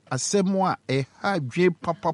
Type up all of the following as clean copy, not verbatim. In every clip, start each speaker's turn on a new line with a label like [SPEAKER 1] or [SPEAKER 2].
[SPEAKER 1] asemo a eha dwe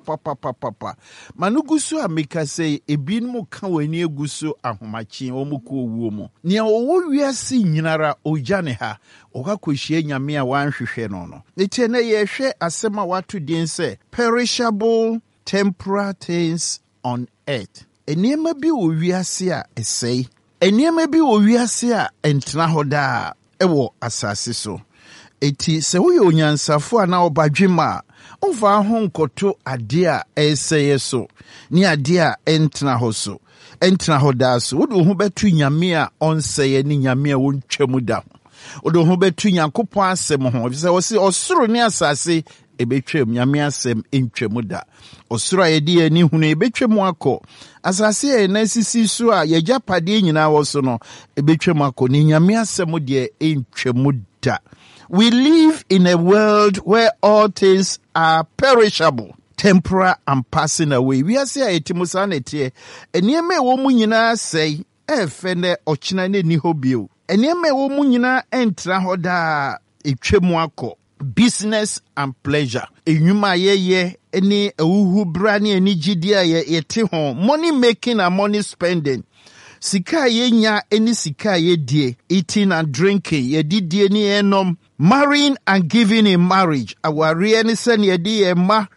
[SPEAKER 1] papa manugusu ameka say ebinmu ka wani egusu ahomachi omuko owuo mu ne owo wiase nyinara ojane ha okakohie nyame a wanhwehwe no eti na ye hwe asema watu din say perishable temporal things on earth eniema bi wo wiase a esei eniema bi wo wiase a entena hoda ewo asase so eti se wo ye onyansafo a na obadwema omfa ho nkoto ade a eseye so ni ade a entena ho so entena hoda so wo do ho betu nyame a onseye ni nyame a wontwamu da wo do ho betu Nyankopɔn asɛm ho se wo se osoro ni asase ebetwam nyame asɛm entwamu da osoro a yedi ani hunu ebetwamu akɔ asase e na sisi so a yagapade nyina wo so no ebetwamu akɔ ni nyame asɛm de entwamu da. We live in a world where all things are perishable, temporal and passing away. We are saying etimusanete enieme wo mu nyina sei efene ochina ne ni hobio enieme wo mu nyina entra hoda etwemu akɔ business and pleasure enwuma yeye eni ewuhu bra ne ani gidi a yete ho money making and money spending sika yenya eni sika yedie eating and drinking yedidie ni enom marrying and giving in marriage aware ni sen yedi emma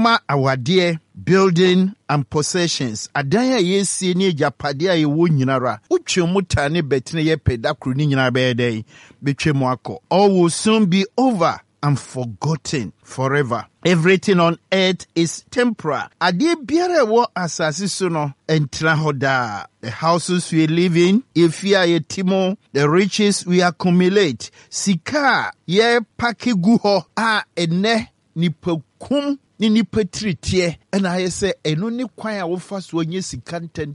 [SPEAKER 1] awade building and possessions adan a yesi ni japade a yewo nyinara utwemu ne betene ye pedakru ni nyina beeden betwemu akɔ all will soon be over and forgotten forever. Everything on earth is temporal. Ade biara wo asase so no entra hoda. The houses we live in, if we are yetimo, the riches we accumulate. Sika ye paki guho a ene nipakum ni nipatritie. And I say eno ni kwan a wo fa so nye sika ten.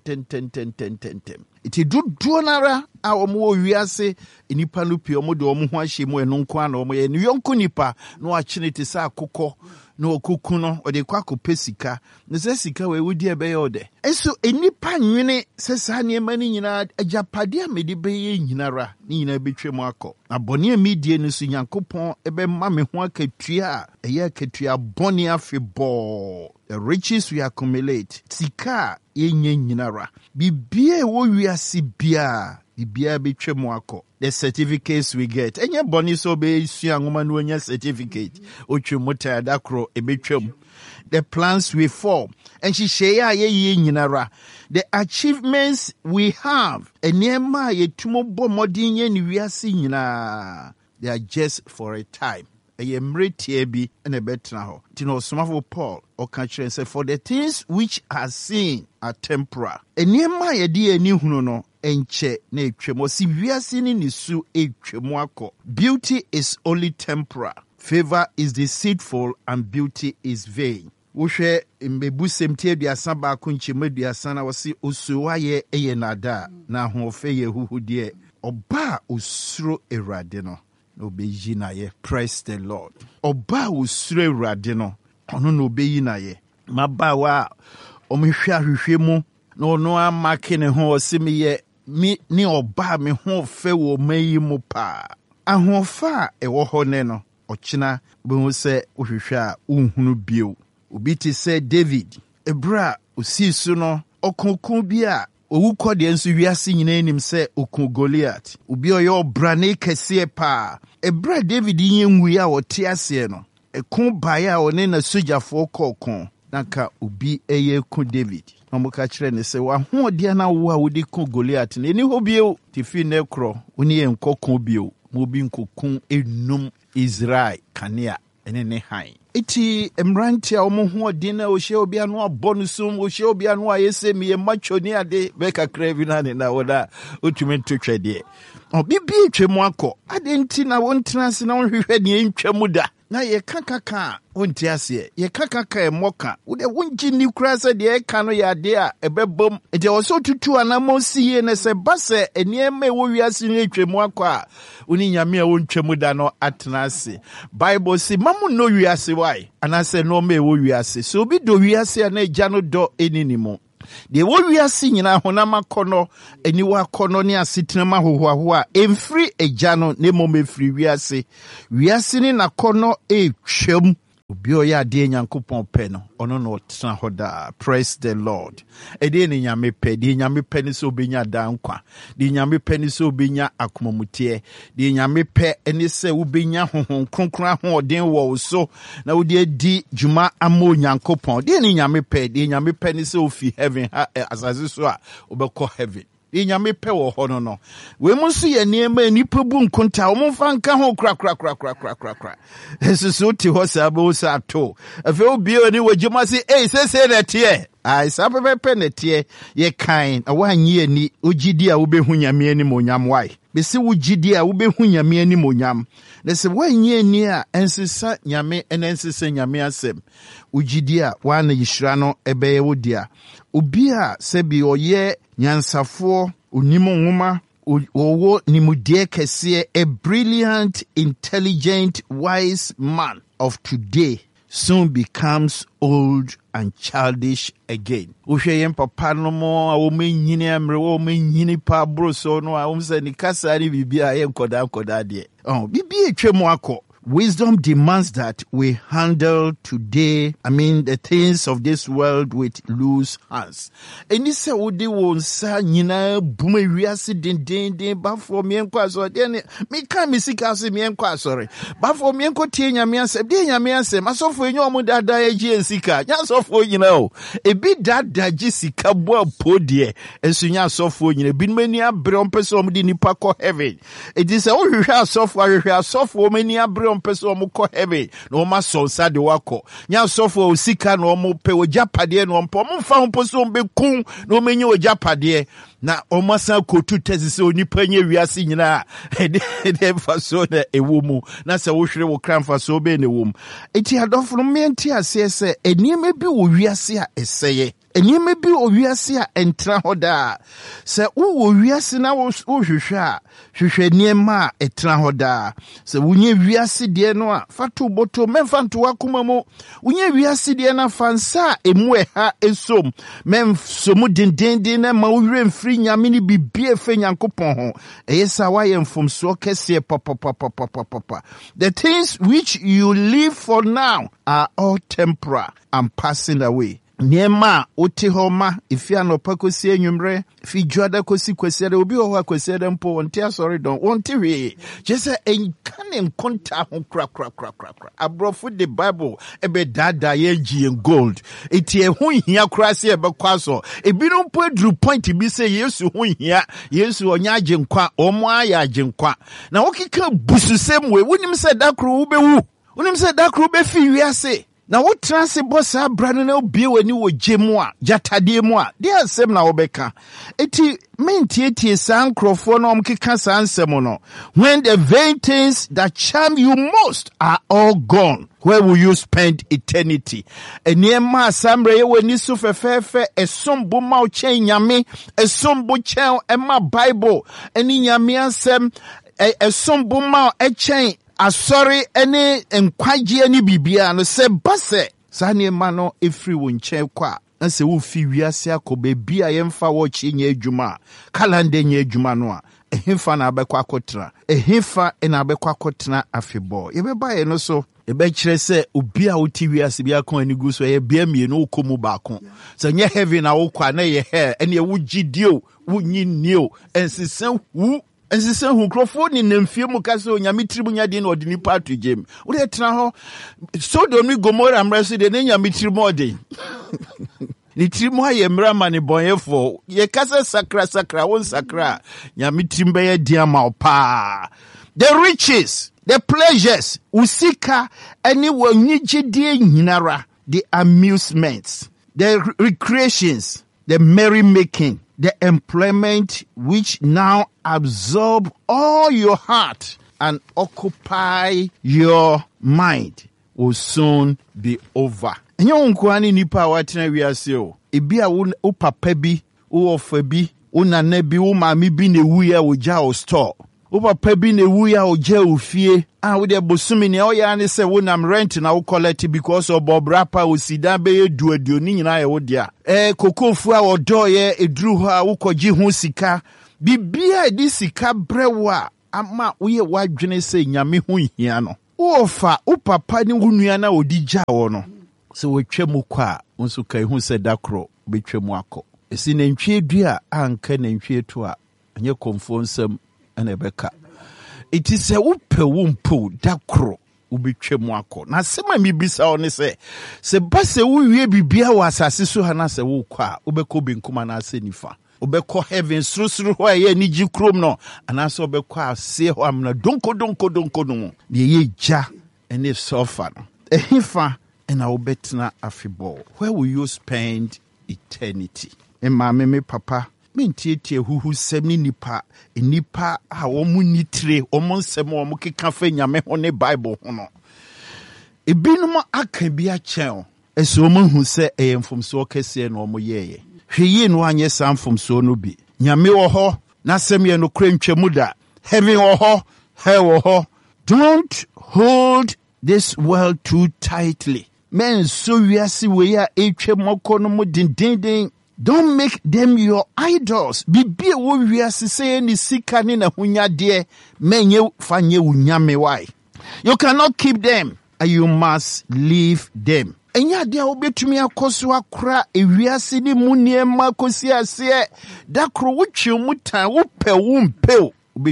[SPEAKER 1] Iti duonara a omo wiase nipa no pie omo de omo ho ahye mu eno nko ana omo ye no yonko nipa no achine te sa akokɔ no okuku no ode kwa kopesika ne se sika we wudi ebe ye ode eso enipa nwene se sa ne mani nyina ajapade a mede be ye nyinara ni nyina betwem akɔ abone a medie no so Nyankopɔn ebe ma me ho akatua a eye akatua bone afebɔ. The riches we accumulate sika ye nyinara bibie wo wiase bia bibia betwem akɔ. The certificates we get enye boni so be sua ngoma no nya certificate otwemota dakro ebetwem. The plans we form and she share ye nyinara the achievements we have eniema yetumo bo modin ye ni wiase nyina they are just for a time. Eye mretie bi na betena ho tino somafo Paul o ka kire say for the things which are seen are temporal eniema ye de ani hunu no enche na etwemo si wiase ni nisu etwemo akɔ. Beauty is only temporal, favor is deceitful, and beauty is vain. Wohwe mbebu semtie aduasa ba ko nchemu aduasa na wose osuwa ye eye nada na hofe ye huhudie oba osuro Ewurade no no beyi na ye. Praise the Lord. Oba osuro Ewurade no ono no beyi na ye. Mabawa omhwe ahwehwe mu no no amake ne ho osimi ye mi ni oba me ho fe wo mayi mu pa ahofa ewo ho ne no ochina be se ohwehwe a unhunu bio. Obi ti say David ebra osi su no okonkon bi a owu kode enso wiase nyina enim se okun Goliath. Obi oye obrane kese pa ebra David yenwu ya wote ase no ekun bae a one na sojafo kokon naka obi eye ku David. Omuka kire ne se wa ho ode na wo a wodi ku Goliath ne ni ho bio tifi ne kro oni enkokon bio mo bi nkokun enum Israel kanea ene ne han. Iti emrantia omo ho ode na ohye obi anu abonusum ohye obi anu ayese miye macho ni ade beka krevi na ne na woda otumi ntwetwede obibi twemu akɔ ade nti na wontena se na wonhwehwɛ ne ntwamu da na ye kakaka wonti ase ye kakaka emoka wode wonji ni kura se de eka no ya de a ebebom ede oso tutu anamo siye ne se base eniema wo wiase ne twemu akɔ a oni nyame a wontwamu da no atena ase. Bible si mamu no wiase why anase no me wo wiase so obi do wiase na agya no do eninimo de wo wiase nyina honam akɔno eniwa akɔno ne asetenama hohoaho a emfiri agya no ne mom efiri wiase ni nakɔno etwam Obi oya ade Nyankopɔn pɛ no ɔno no ɔtena hɔ daa. Praise the Lord. Ede ne nyame pɛ, de nyame pɛ ne sɛ obenya da nkwa, de nyame pɛ ne sɛ obenya akomamutie, de nyame pɛ ne sɛ obenya honhom kronkron ahoɔden wɔ wo so na wode adi dwuma ama Nyankopɔn. De ne nyame pɛ ne sɛ ofi heaven ha asase so a obɛkɔ heaven. Nyame pɛ wɔ hɔ no. We mu nso yɛ nneɛma nipa bu nkonta wo mfa nka ho kra. Esusu te hɔ saa bo sa to. Afi obi oni wajuma se sese na tie. Ai sa pepe na tie ye kan awanyi ani ogidi a wobehu nyame ani monyam wai. Bese wogidi a wobehu nyame ani monyam. Na se wanyi ani a ensesa nyame ensesa nyame asem. Ogidi a wana yishira no ebeye wodia. Obi a sebi oye nyansafo onimo nwoma owo nimudie kese, a brilliant, intelligent, wise man of today soon becomes old and childish again. Uhwe yen papa no mo a wo menyini amre wo menyini pa broso no a wo se ni kasa ni bibia yen koda de. Bibia etwemu akọ. Wisdom demands that we handle today, the things of this world with loose hands. Eni se wodi wo nsa nyina buma wiase den ba for mienko asore de me kan misika se mienko asore ba for mienko tie nyame asem de nyame asem asofo enyo mu dada agi nsika nya asofo nyina o ebi dada gi sika bo apodie ensunya asofo nyina bi mani abre ompese omdi nipa ko heaven edi se wo hwehwe asofo mani abre ompese omko heaven na o maso sa de wako nya asofo osika na omope ojapade na ompo omfa omposo ombekun na omenye ojapade na omasa kotu tezise onipa nye wiase nyina de faso na ewomu na se wo hwere wo kramfa so be na ewom eti adofo no menti ase se enieme bi wo wiase a eseye enieme bi wo wiase a entra hoda se wo wiase na wo hwehwe a hwehwe niema a etra hoda se wunye wiase de no a fatu boto memfa nto wakoma mu wunye wiase de na fansa emu ha esom memsomu dendenden na ma wo hwere mfiri nyame ni bibie fe Nyankopɔn ho eyesa wa ye mfomso kese papa. The things which you live for now are all temporal and passing away. Niema uti homa ifia no pakosi enwumre fi juada kosi kwesere obi ho kwesere mpo wonte asori don wonte hwe jese enkane nkonta ho kra abrofo the Bible ebe dada ye gi gold eti ehu hia kra se ebe kwaso ebi no mpo adru point bi se Yesu hu hia Yesu onya agenkwa omo aya agenkwa na wokika bususem we wonim se dakro wo bewu wonim se dakro be fi wiase na wo transe bossa brano na obie wani wo gemu a jatade mu a de asem na wo beka eti mentietie sankrofo no omkeka sansem no when the vain things that charm you most are all gone, where will you spend eternity? Eniema asamre ye wani so fefefe esombo ma o chen nyame esombo chen ema Bible eni nyame asem esombo ma o chen asori ene enkwaji ani bibia no se base sane ma no efri wo nche kwa nse wo fi wiase akobe bia yemfa wo chi nya adwuma kalande nya adwuma no a ehemfa na abekwa akotra ehemfa na abekwa akotra afebo yebeba ye no so ebe kire se obi a woti wiase bia kon anigu so ye bia mie no komu ba kon so nya heaven na wo kwa na ye he ene wo gidio wo nyinio ensesan wu ensise hu krofo ni nemfie mu kase onyame tribu nya de na odini patu gem wo de tena ho Sodom ni Gomora mreso de nyame tribu ode ni tribu aye mra mane bonyefo ye kase sakra won sakra nyame trimbe ye dia ma opa the riches, the pleasures usika any wonyigide nyinara, the amusements, the recreations, the merrymaking, the employment which now absorb all your heart and occupy your mind will soon be over. Enyo nkwani nipa watena wiase o. Ebi a wo papa bi, wo ofa bi, wo nana bi, wo maami bi na wuya wo ja o store. Wo papa bi na wuya o ja o fie. Wo de bosumi ne o ya ne se wo nam rent na wo collect because of bobrapa o sida be eduaduo ni nyina ye wo dia. Kokofu a odo ye eduru ho a wo koji ho sika. Bibia di sika brewa ama wo ye wadwene se nyame ho hia no. Wofa upapa ni wunua na odija wo no. Se wotwam kwa nso kai hu se dakro betwam akọ. Esi nantwie dua anka nantwie to a anye komfo nsam na ebeka. Iti se upe wumpo dakro ubetwam akọ. Na sema mi bisa one se ba se wuwie bibia wa asase so hana se wo kwa ubekọ benkuma na ase nifa. Ubekọ heaven surusuru ho ye ni ji krom no anaso ubekọ ase ho amna donko no. De ye ja ene sofa no. Ehifa and I will bet na afibol. Where will you spend eternity? And me papa, me ntie who semni nipa a omu nitre omon semo omu keka nyame ho ne Bible ho no. Ebinum aka bi a chen. Eso omu hu se eyemfomso kese no omu yeye. Hweye no anye samfomso no bi. Nyame wo ho na semye no krantwemu da. Heaven wo ho, hell wo ho. Don't hold this world too tightly. Men so wiase we ya etwe moko no mu dindindin. Don't make them your idols. Bibie wo wiase say ni sika ni na hunyade menye fanye unyame why. You cannot keep them and you must leave them. Enya de obetumi akoso akra ewiase ni muniema kosi ase da kro wutwe mutan wo pe wo mpe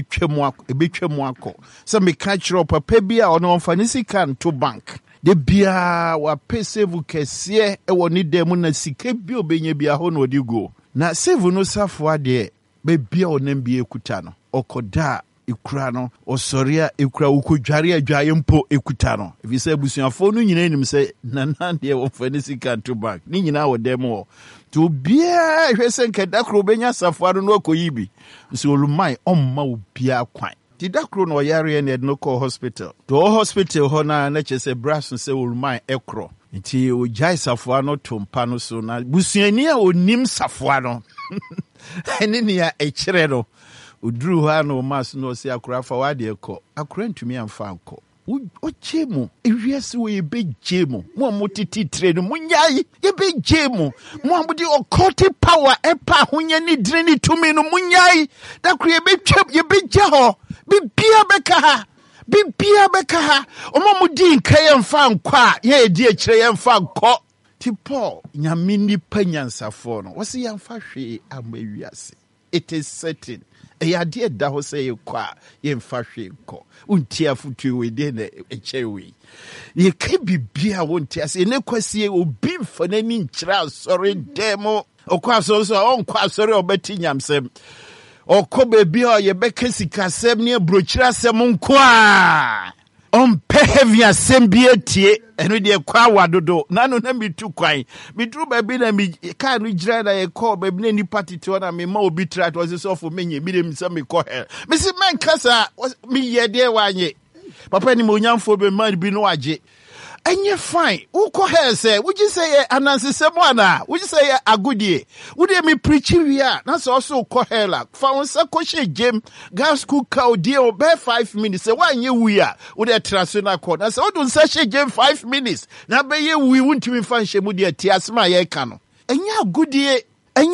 [SPEAKER 1] ebetwam akọ. So me catch up papa bia ono mfani sika nto bank. De bia wa pese vu kese e woni dem na sika bi obenye bia ho no digo. Na save no safo ade be bia onam bia ekuta no. Okoda ekura no osoria ekura ukodware adwaye mpo ekuta no. If you say busuafo no nyina nim say nana de wo mfani sika nto bank. Ni nyina wo dem wo. To bia hwese nkeda kro benya safo no akoyibi. So olumai omma obia kwan. Ti dakro no yare ne no call hospital. To hospital ho na chese brass se olumai ekro. Nti o jai safo no tompa no so na busuani a onim safo no. Ene ne ya ekire no. Oduru ha no mas no se akura fa wade ekọ. Akura ntumi amfa anko. Ochemu ewiase we ebejemu mo motiti tre no munyai ebejemu mo amudi okoti power epa hunya ni dire ni tumi no munyai da kru ebeja ho bibia beka ha omamudi nkaye mfa nkwa ye edi ekire ye mfa nkọ tipo nyame ni panyansafo no wose ye mfa hwe amawiase. It is certain eyade da ho say kwa ye mfa hwe nkọ unti afutu we de na echewe ye ka bibia wonti ase ne kwasie obi mfa nani nkyira sorry demo okwa so onkwa sorry obeti nyamsem okobe bia ye beka sikasem ne brochira sem nkwa ompe heavy asem bia tie eno de kwa wadodo nano na mitu kwan mitru ba bi na mi ka no gira na ye call ba bi na ni party to na me ma obi try to so for menye bi dem se me call hell me si man kasa mi ye de wanye papa ni mo nyamfo be man bi no age enye fine uko hell say would you say anansi semwana would you say agudie would me preach we na so also call hell fa won sa ko she game gas school cow die o be 5 minutes say wanye we a would transfer call na say odun sa she game 5 minutes na be ye we won't me fan she mu de tiasema ye ka no enye agudie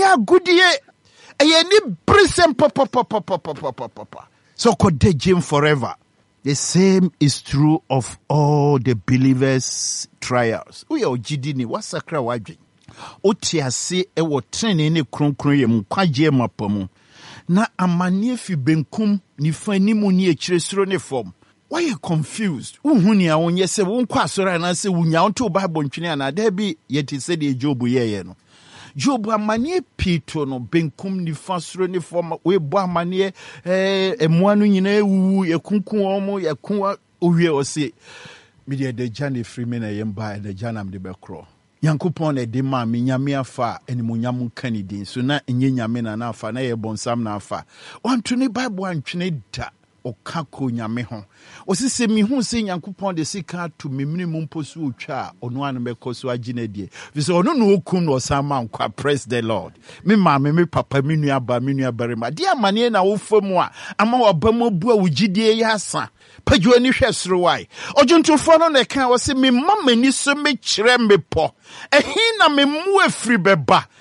[SPEAKER 1] eye ni brisem papa so ko de game forever. The same is true of all the believers' trials. We are jidini wasakra wadwe. Otiase e wo trene ne kronkron ye mkwaje mapamu. Na amanie fi benkum ni fani mu ni ekiresuro ne form. Why you confused? Uhuni a wonye se wonkwa asora na se wunya onto Bible ntwene ana da bi yeti se de Job yeye no. Job amanie pito no benkum ni fasuro ni form we bo amanie emuanu nyina ewu yekunkun omo yekun owie ose media de jane free na yemba de janam de bekro yankopon na de ma me nyame afa animonyam kanidin so na enye nyame na afa na ye bonsam na afa wanto ni Bible antwene da okako nyame ho osise mi hu se yankopon de sika to memni mu mposu otwa ono an bekoso aginadie because ono no okum no sama nkwa. Praise the Lord. Me ma me papa me nua barima dia mane na wo famu a ama obama bu a wugidie ya asa padwo ni hwesoro wai ojuntofo no na kan wo se me mama ni so me kire me po ehin na me mu afiri beba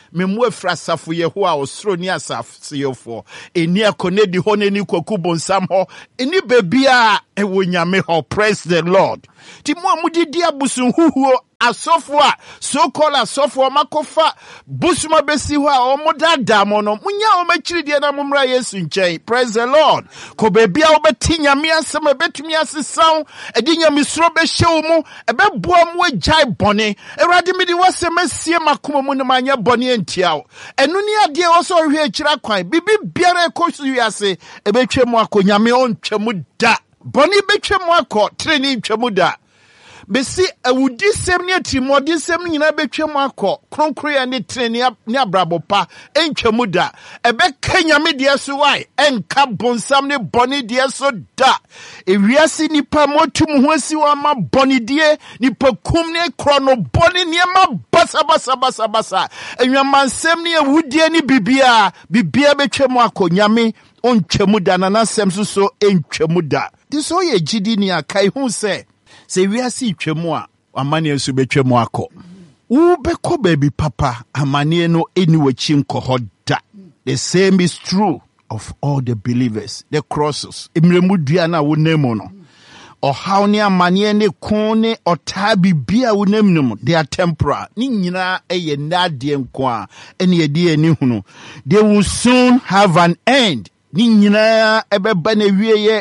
[SPEAKER 1] Memwe frasafo Yehoa osro ni asafo eni akone di ho ne ni kwaku bonsam ho eni bebia ewo nyame ho. Praise the Lord. Ti mo amudi abusun huhuo asofo a so called asofo makofa busuma besi ho a omodada mo no munya o machiri die na momra Yesu nchen. Praise the Lord. Ko bebia obeti nyame asem ebetumi asesaw edi nyame suro be hyew mu ebeboa mu agtai bone erade mi di wasem asie makoma mu ne manya bone entiawo enu ni ade wo so hwe akira kwan bibi biara ekosu wiase ebetwemu akonyame ontwemu da bone betwemu akọ treni ntwemu da besi awudi sem ne atimodi sem nyina betwemu akọ kronkroya ne treni ne abrabopa entwemu da ebe kanyame de so wai enka bonsam ne bone de so da ewiase nipa motum ho asi wa ma bone de nipa kum ne krono bone ne ma basa enwamansem ne awudie ne bibia betwemu akọ nyame ontwemu da na nasem so entwemu da diso ye gidi ni akai hu se wiase twemu a amane so betwemu akọ wo beko baby papa amane no eni wachi nkoho da. The same is true of all the believers, the crosses imremu dua na wonemu no ohaw ne amane ne kon ne otabi bia wonemu they are temporal ni nyina eye nade nko a ene edi ani hunu. They will soon have an end. Ni nyina ebeba na wieye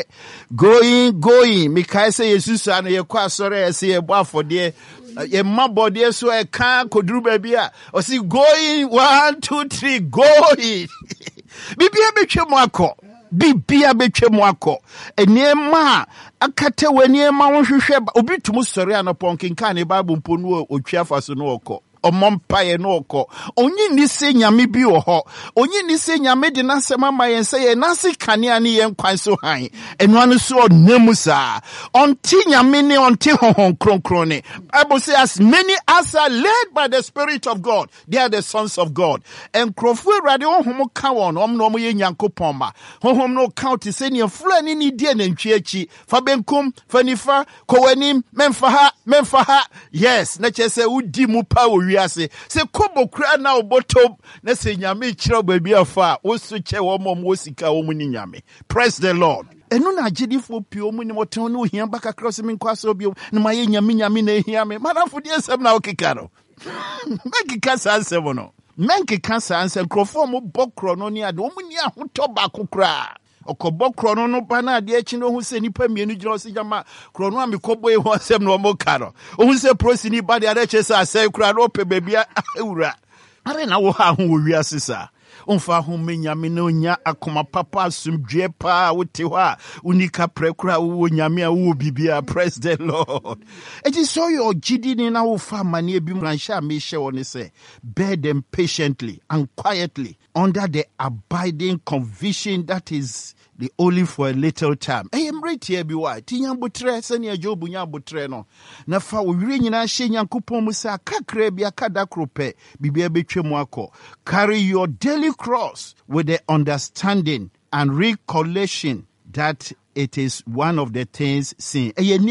[SPEAKER 1] going mikai say Jesus an ye kwa sore ese ye bo afode ye mabode so e kan koduru ba bia o si going 1 2 3 going bibia betwemu akọ bibia betwemu akọ enema akate waniema wo hwehwe obi tumu sore anopon kinka ne bible mpo no otwa faso no okọ omompaye no oko onyi ni se nyame bi wo ho onyi ni se nyame de nasema ma yen se ye nase kanea ne yen kwan so han eno anu so onemu sa onti nyame ne onti honhon kronkron ne. Bible says as many as are led by the Spirit of God they are the sons of God. En krofu urade honhom ka won omno mo ye nyankopon ma honhom no count se ne fulani ni die na ntwe achi fa benkum fanifa kowanim memfa ha yes na chese udi mu pa wiase se kobo kura na obotom na se nyame kira baby afa wo so che wo mom wo sika wo mu ni nyame. Praise the Lord. Enu na agidifo pio mu ni moton no hia baka cross me nkwaso bio na maye nyame na hia me manafo de asem na okika no makika sansem no menkika sansem krofo mo bokro no ni ade wo mu ni ahoto ba kokra okobo krono no ba na ade achi no hu se nipa mienu gina o se jama krono a mekobo e ho asem no mo ka no o hu se prosini ba de ade che sa asai kura no pe bebia ewura are na wo ha ho wi asesa onfa ho menyame na onya akoma papa asumdwe pa wote ho a unika prekura wo nyame a wo bibia. Praise the Lord. It is so your gidi ni na wo fa mane bi mransha me hye woni say bear them patiently and quietly under the abiding conviction that is the only for a little time. I am right here be why tinya botre sani ajobu nya botre no na fa wo wire nyina hye nyankopon mu sa kakra bia kada krope bibia betwemu akọ. Carry your daily cross with the understanding and recollection that it is one of the things seen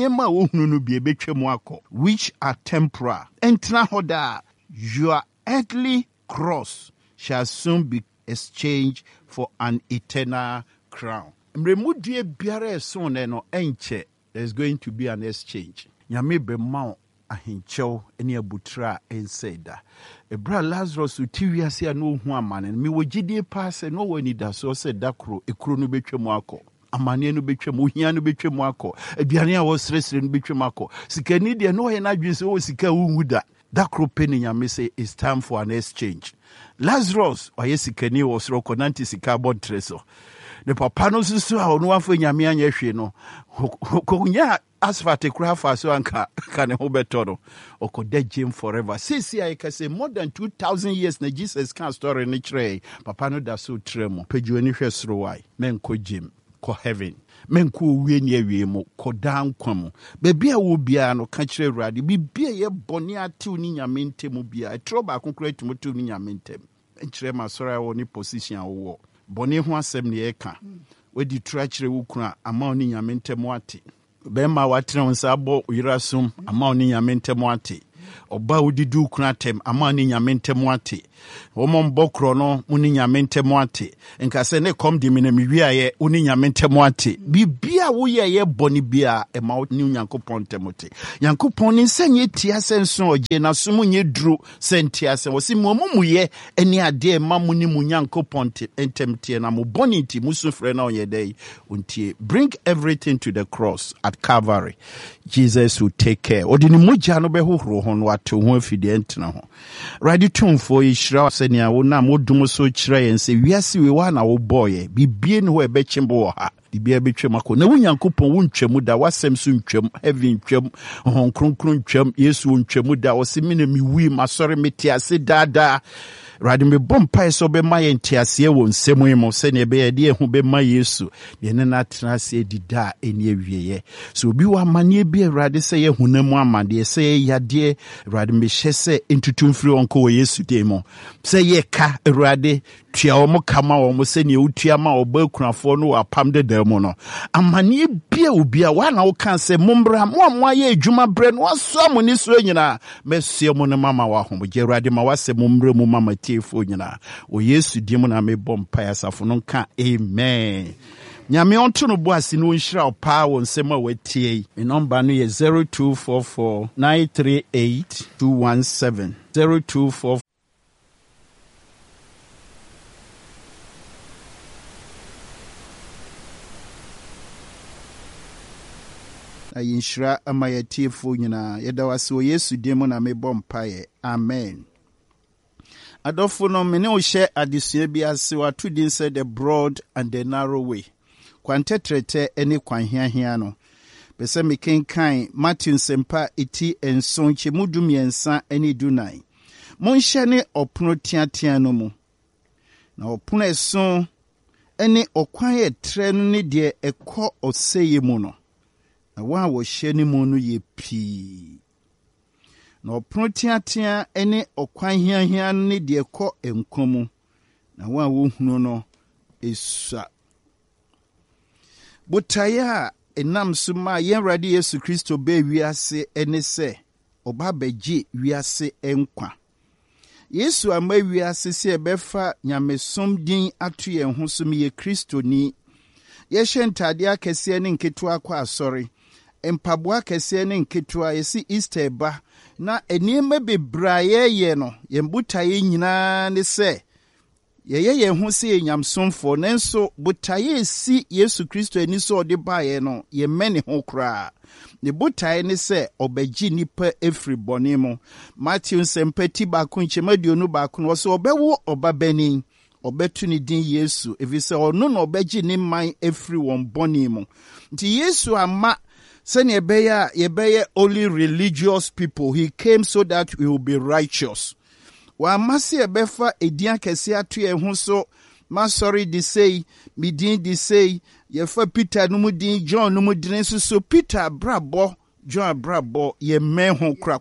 [SPEAKER 1] which are temporal. Entra hoda your earthly cross shall soon be exchanged for an eternal crown. Mremudie biara so no enche there's going to be an exchange. Nyame be ma ahinchew ene abutra enseda. Ebra Lazarus utiwiase no hu amane me wogidie pa se no wani da so se dakro ekuro no betwemu akọ. Amane no betwemu ohia no betwemu akọ. Aduane a wo sresre no betwemu akọ. Sikani de no ye na dwese wo sika wu da. Dakro peni nyame say it's time for an exchange. Lazarus oye sikani wo sro konanti sika bodtreso. The papa no susu a ono afọ nyame anya hwe no. Konya asfate kura fa so anka ka ne ho beto no okoda gym forever. Sisi I can say more than 2,000 years na Jesus can story ni kire papa no da so tremo pejuani hwe soro wai men ko gym ko heaven men ko wie ni awie mu ko dan kwam bebi a wo bia no ka kire urade bibia ye boni atew ni nyame ntemu bia etro ba konkura tumutu ni nyame ntem nkire ma soro a wo ni position a wo boni ho asem ne ye ka wedi trachire wo kuna ama oni nyame ntemu ate bema watena unsa abo yirasum ama oni nyame ntemu ate oba udidu kunatem amani nyamentem ate womo mbokro no muni nyamentem ate nka se ne kom di menemiwiaye uni nyamentem ate bibia wo ye boni bia e ma ni Nyankopon temote Nyankopon ni senye tia senso oje na so munye dru sentia sen wosi muye eni ade ma muni mu Nyankopon entemtie na mo boni nti musufre na onye dai untie. Bring everything to the cross at Calvary. Jesus will take care. Odini muja no be hohoro ho no ato ho afide entena ho. Ready tumfo yishira senia wo na modum so kire yen se wiase we wa na wo boye bibie ne ho ebe chimbo ha bibia betwem akọ na Nyankopon wo ntwam da wasem so ntwam heaven ntwam hon kronkron ntwam Yesu ntwam da wosimina miwi masore metiase dada. Radi me bompa so be ma yentiase wo nsemu imo se ne be ye hu be ma Yesu ye ne na trase dida eni awieye so obi wa mane bi Radi se ye hunamu amade se ye yade Radi me hyese entutumfiri onko wo Yesu demo se ye ka Radi tua omo kama omo se ne utua ma oba kunafo no apam de demo no amane bi obi a wa na wo kan se mombra mo ye adwuma bre no aso amoni so nyina mesie mo ne mama wa ho je Radi ma wase mombra mu mama tiefo nyina o Yesu dim na me bompa ya safo no ka amen. Nyame onto no boase no nhira opa wo nsem a watie e number no ye 0244 938 217 0244 ayinshira amayatiefo nyina yeda wase o Yesu dim na me bompa ye amen. Adolfo no mene o share adesua bi ase watu din said the broad and the narrow way. Kwantetrete ene kwanhiahia no. Pese me kenkan Matthew sempa eti enson chemudum yensa ene dunai. Monhye ne opono tiatia no mu. Na opono eson ene okwan etre no ne de ekọ oseye mu no. Na wa wo hye ne mu no ye pii. Na opono tiatia ene okwan hiahia ne de ekọ enkomu. Na wa wo hunu no esua. Butaya enam suma yen radi Yesu Kristo be wiase ene se oba beji wiase enkwa. Yesu ama wiase se ebefa nyamesom din atu yen ho so me ye Kristo ni. Ye hye akese ne nketu akwa asori. Empaboa akese ne nketu yesi Easter ba na eniema bebraye ye no yembutaye nyina ne se ye hu se nyamsomfo nenso butaye si Yesu Kristo ani so de bae no ye mene ho kra ne butaye ne se obagi nipa efri bonimo. Matthew sempati ba ko nchemaduonu ba ko no so obewo obabani obetu ni din Yesu evise ono no obagi ni man efri won bonimo. Nti Yesu ama sene yebeye only religious people. He came so that we will be righteous. Wa masi ebefa edian kese atu ye ho so masori di say midin di say yefa Peter no mu din John no mu din so Peter brabo John brabo ye men ho kra.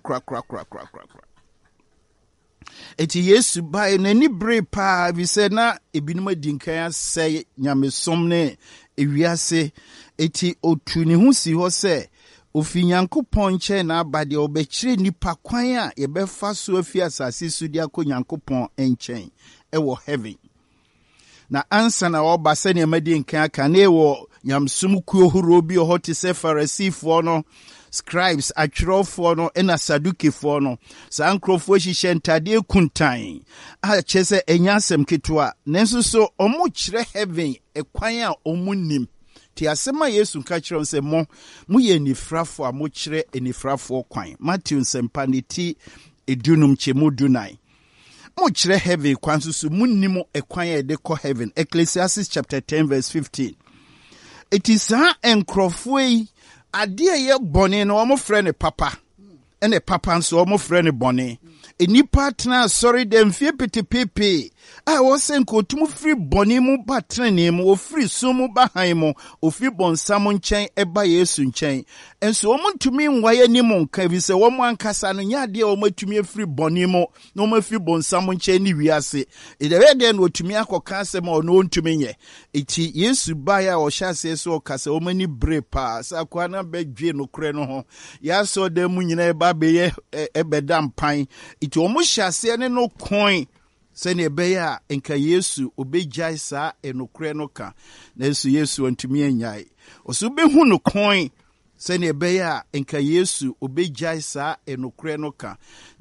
[SPEAKER 1] Eti Yesu ba na ni bre pa vi se na ebinom adinkan asɛ nyamesom ne ewiase eti otu ne ho si ho se ofi Nyankopɔn nkyɛ na abade obɛkyerɛ nipa kwan a yɛbɛfa so afi asase so di akɔ Nyankopɔn nkyɛn ɛwɔ heaven. Na ansa na ɔba sɛ ne madi nkan aka na ɛwɔ nyamsom kuo horo bi ɔhɔ te sɛ Farisifoɔ no, scribes atwerɛfoɔ no ɛna Sadukifoɔ no. Saa nkurɔfoɔ hyehyɛ ntade kuntan a kyerɛ sɛ ɛnya asɛm ketewa nanso so ɔmo kyerɛ heaven ɛkwan a ɔmo nim. Ti asema Yesu ka kyerɛ sɛ mo ye nifrafo a mo kyerɛ enifrafo kwan. Matthew sempa ne ti edunum chemu dunai. Mo kyerɛ heaven kwan so munnim ekwan a de kɔ heaven. Ecclesiastes chapter 10 verse 15. It is enkrofo yi ade ye bɔne no ɔmo frɛ ne papa. Ene papa nso ɔmo frɛ ne bɔne. enipa tena sorry dem fie petepepe a wo se nko otum free boni mu ba trene mu ofiri sumu ba han mu ofiri bonsam nchen eba Yesu nchen enso wo ntumi nwaye ni mu nka bi se wo mu ankasa no nya de wo matumi afiri boni mu na wo mafiri bonsam nchen ni wiase edebe de no otumi akoka asem o no ntumi nye eti Yesu ba ya wo hyase so okasa wo mani brepa sa kwa na badwe no kure no ho ya so de mu nyina eba be ebeda mpan eti wo mu hyase ne no coin sene ebeya enka Yesu obejai saa enokre no ka na Yesu antumi anyai oso behu no coin sene ebeya enka Yesu obejai saa enokre no ka